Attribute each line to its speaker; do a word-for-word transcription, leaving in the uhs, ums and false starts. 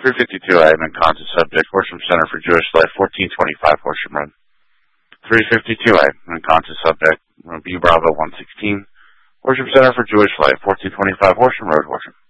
Speaker 1: three fifty-two A, non-contest subject, Horsham Center for Jewish Life, fourteen twenty-five Horsham Road. three fifty-two A, non-contest subject, B Bravo one sixteen, Horsham Center for Jewish Life, fourteen twenty-five Horsham Road, Horsham.